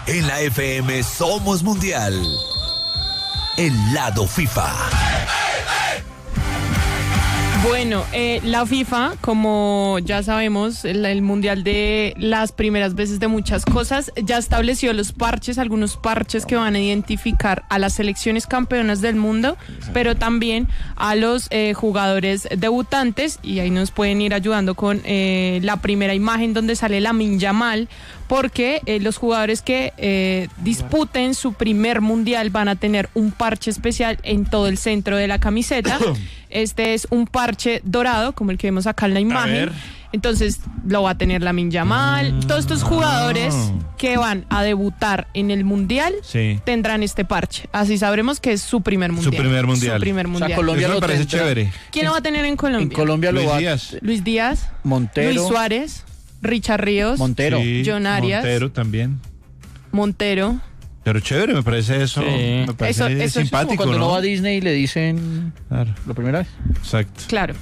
En la FM somos mundial. El lado FIFA. Bueno, la FIFA, como ya sabemos, el mundial de las primeras veces de muchas cosas, ya estableció los parches, algunos parches que van a identificar a las selecciones campeonas del mundo, pero también a los jugadores debutantes, y ahí nos pueden ir ayudando con la primera imagen donde sale Lamine Yamal, porque los jugadores que disputen su primer mundial van a tener un parche especial en todo el centro de la camiseta. Este es un parche dorado, como el que vemos acá en la imagen. Entonces lo va a tener Lamine Yamal. Todos estos jugadores que van a debutar en el mundial tendrán este parche. Así sabremos que es su primer mundial. Su primer mundial. O sea, Colombia eso me parece tendrá. chévere. ¿Quién lo va a tener en Colombia? En Colombia lo va Luis Díaz, Montero, Luis Suárez, Richard Ríos, Montero, John Arias, Montero también. Montero. Pero chévere, me parece eso. Me parece eso simpático, como cuando ¿no? uno va a Disney y le dicen Claro. la primera vez. Exacto. Claro.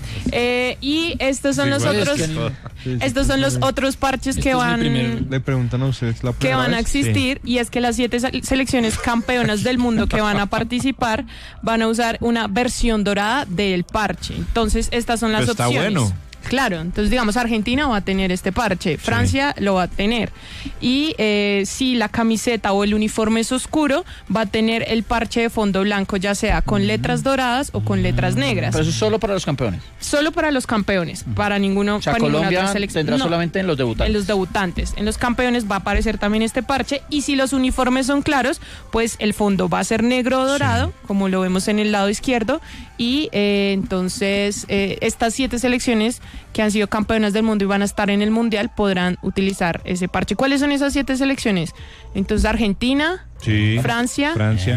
Y estos son los igual otros. Estos son los otros parches que van. Le preguntan a ustedes la Que primera van a vez. existir, y es que las 7 selecciones campeonas del mundo que van a participar van a usar una versión dorada del parche. Entonces, estas son las Pero está opciones. bueno. Claro, entonces digamos Argentina va a tener este parche, Francia lo va a tener, y si la camiseta o el uniforme es oscuro, va a tener el parche de fondo blanco, ya sea con letras doradas o con letras negras. Pero eso es solo para los campeones. Solo para los campeones, para ninguno, O sea, para ninguna Colombia otra selección. tendrá No, solamente en los debutantes. en los debutantes. En los campeones va a aparecer también este parche, y si los uniformes son claros, pues el fondo va a ser negro o dorado, como lo vemos en el lado izquierdo, y entonces estas 7 selecciones que han sido campeonas del mundo y van a estar en el mundial podrán utilizar ese parche. ¿Cuáles son esas 7 selecciones? Entonces Argentina, Francia,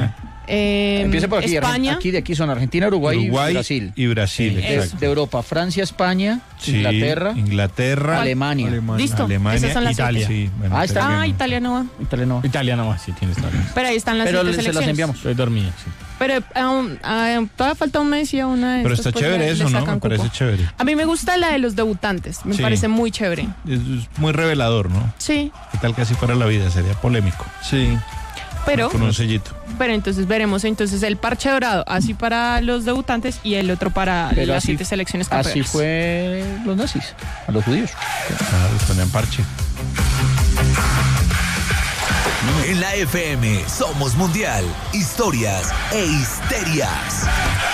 Empieza por aquí, España. de aquí son Argentina, Uruguay y Brasil. Y Brasil, De exacto. Europa, Francia, España, Sí, Inglaterra, Alemania. Listo, Alemania, esas son las Italia. 7. Sí, bueno, Ah, está. Ah, Italia no va. Italia no. Sí, tienes razón. Pero ahí están las Pero 7 se selecciones. las enviamos. Estoy dormida, sí. Pero todavía falta un mes y a una de Pero estas, está pues, chévere le eso, ¿no? sacan Me parece cupo. chévere. A mí me gusta la de los debutantes, me Sí. parece muy chévere. Es muy revelador, ¿no? Sí, ¿Qué tal que así fuera la vida? Sería polémico. Sí. pero Con un sellito. entonces veremos entonces el parche dorado, así para los debutantes y el otro para Pero las así- 7 selecciones campeonas. Así fue los nazis, a los judíos. Claro, les ponían parche. En la FM somos mundial. Historias e histerias.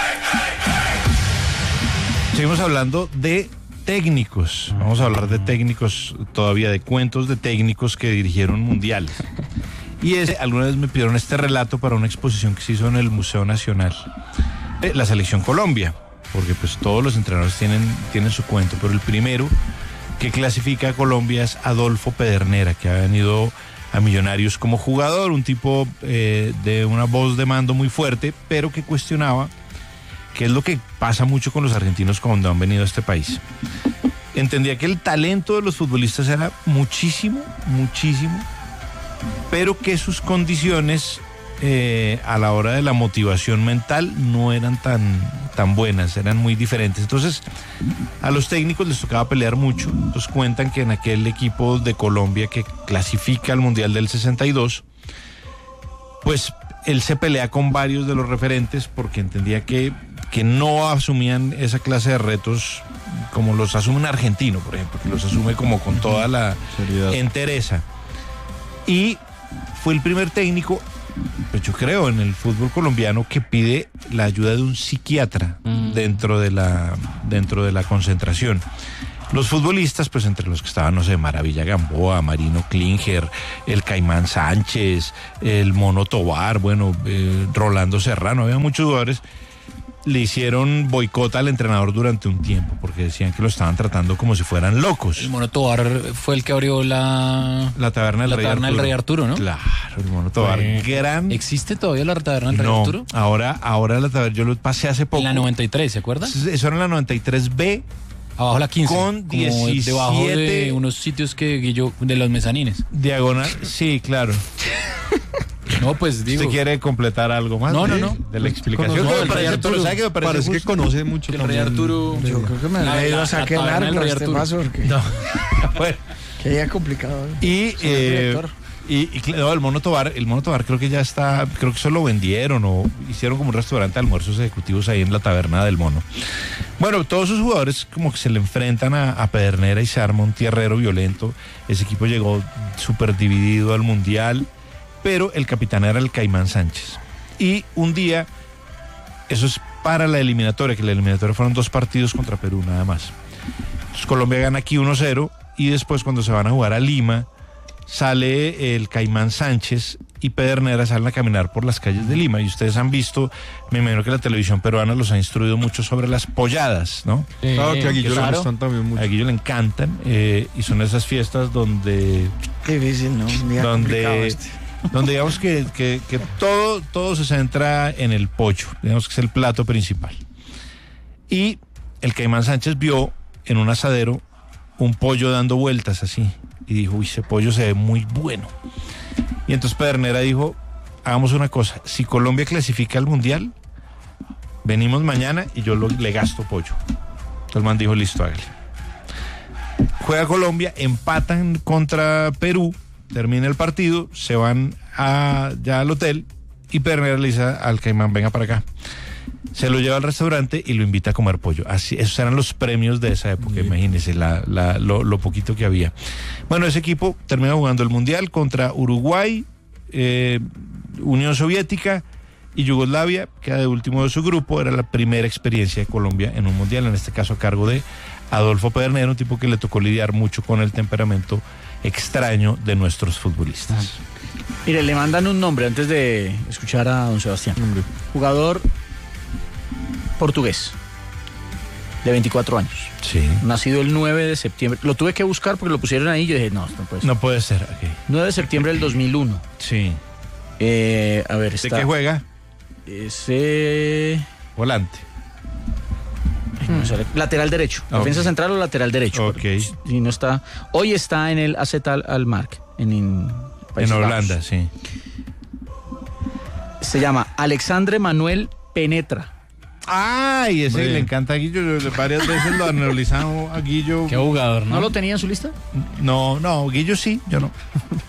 Seguimos hablando de técnicos. Vamos a hablar de técnicos todavía, de cuentos de técnicos que dirigieron mundiales. Y alguna vez me pidieron este relato para una exposición que se hizo en el Museo Nacional. La Selección Colombia, porque pues todos los entrenadores tienen su cuento, pero el primero que clasifica a Colombia es Adolfo Pedernera, que ha venido a Millonarios como jugador, un tipo de una voz de mando muy fuerte, pero que cuestionaba qué es lo que pasa mucho con los argentinos cuando han venido a este país. Entendía que el talento de los futbolistas era muchísimo, pero que sus condiciones a la hora de la motivación mental no eran tan buenas, eran muy diferentes. Entonces, a los técnicos les tocaba pelear mucho. Entonces cuentan que en aquel equipo de Colombia que clasifica al Mundial del 62, pues él se pelea con varios de los referentes porque entendía que no asumían esa clase de retos como los asume un argentino, por ejemplo, que los asume como con toda la entereza. Y fue el primer técnico, pues yo creo, en el fútbol colombiano que pide la ayuda de un psiquiatra dentro de la concentración. Los futbolistas, pues entre los que estaban, no sé, Maravilla Gamboa, Marino Klinger, el Caimán Sánchez, el Mono Tobar, Rolando Serrano, había muchos jugadores, le hicieron boicot al entrenador durante un tiempo porque decían que lo estaban tratando como si fueran locos. El Mono Tobar fue el que abrió la taberna del Rey Arturo, ¿no? Claro, el Mono Tobar, gran... ¿Existe todavía la taberna del Rey No, Arturo? ahora la taberna, yo lo pasé hace poco. En la 93, ¿se acuerda? Eso era en la 93B. Abajo la 15. Con como 17. Debajo de unos sitios de los mezanines. Diagonal, sí, claro. No, pues digo. ¿Usted quiere completar algo más? No. De la explicación. Conozco del Rey Arturo, ¿sabe qué me parece que conoce mucho el Rey Arturo. Yo creo que me La- he ido la- a sacar la taberna largo del Rey este Arturo. paso porque Bueno, que ya complicado. y Señor director. No, el Mono Tobar creo que ya está, creo que eso lo vendieron o hicieron como un restaurante de almuerzos ejecutivos ahí en la taberna del Mono. Bueno, todos esos jugadores como que se le enfrentan a Pedernera y se arma un tierrero violento. Ese equipo llegó súper dividido al Mundial, pero el capitán era el Caimán Sánchez. Y un día, eso es para la eliminatoria, que la eliminatoria fueron 2 partidos contra Perú nada más. Entonces, Colombia gana aquí 1-0 y después cuando se van a jugar a Lima, sale el Caimán Sánchez y Pedernera salen a caminar por las calles de Lima. Y ustedes han visto, me imagino que la televisión peruana los ha instruido mucho sobre las polladas, ¿no? Claro que a Guillo le claro. gustan también mucho. A Guillo le encantan y son esas fiestas donde Difícil, ¿no? Un día complicado donde digamos que todo se centra en el pollo, digamos que es el plato principal. Y el Caimán Sánchez vio en un asadero un pollo dando vueltas así y dijo, uy, ese pollo se ve muy bueno. Y entonces Pedernera dijo, hagamos una cosa, si Colombia clasifica al Mundial, venimos mañana y yo le gasto pollo. Entonces el man dijo, listo, hágale. Juega Colombia, empatan contra Perú, termina el partido, se van ya al hotel y Pedernera le dice al Caimán, venga para acá. Se lo lleva al restaurante y lo invita a comer pollo. Así, esos eran los premios de esa época, imagínense lo poquito que había. Bueno, ese equipo termina jugando el Mundial contra Uruguay, Unión Soviética y Yugoslavia, que era de último de su grupo. Era la primera experiencia de Colombia en un Mundial, en este caso a cargo de Adolfo Pedernera, un tipo que le tocó lidiar mucho con el temperamento extraño de nuestros futbolistas. Mire, le mandan un nombre antes de escuchar a don Sebastián. Jugador portugués, de 24 años. Sí. Nacido el 9 de septiembre. Lo tuve que buscar porque lo pusieron ahí y yo dije, no, esto no puede ser. No puede ser. Okay. 9 de septiembre del 2001. Sí. A ver, está... ¿De qué juega? Ese... Volante. Lateral derecho. Defensa central o lateral derecho. Ok. Si no está... Hoy está en el AZ Alkmaar, en Países Holanda, Bajos. sí. Se llama Alexandre Manuel Penetra. Ay, ese Hombre. le encanta a Guillo. Yo varias veces lo analizamos a Guillo. Qué jugador, ¿no? ¿No lo tenía en su lista? No, Guillo sí, yo no.